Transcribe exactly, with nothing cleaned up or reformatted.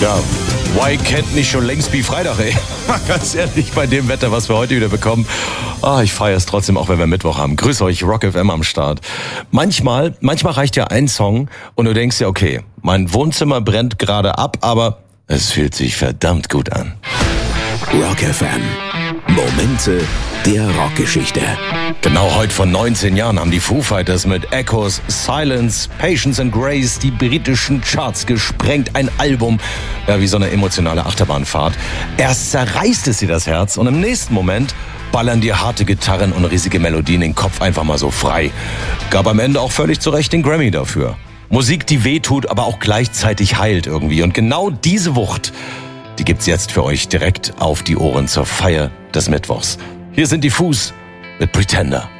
Ja, why kennt nicht schon längst wie Freitag, ey? Ganz ehrlich, bei dem Wetter, was wir heute wieder bekommen. Ah, ich feiere es trotzdem, auch wenn wir Mittwoch haben. Grüß euch, Rock F M am Start. Manchmal, manchmal reicht ja ein Song und du denkst ja, okay, mein Wohnzimmer brennt gerade ab, aber es fühlt sich verdammt gut an. Rock F M. Momente der Rockgeschichte. Genau heute vor neunzehn Jahren haben die Foo Fighters mit Echoes, Silence, Patience and Grace die britischen Charts gesprengt. Ein Album, ja, wie so eine emotionale Achterbahnfahrt. Erst zerreißt es sie das Herz und im nächsten Moment ballern dir harte Gitarren und riesige Melodien den Kopf einfach mal so frei. Gab am Ende auch völlig zu Recht den Grammy dafür. Musik, die wehtut, aber auch gleichzeitig heilt irgendwie. Und genau diese Wucht, die gibt's jetzt für euch direkt auf die Ohren zur Feier des Mittwochs. Hier sind die Foos mit Pretender.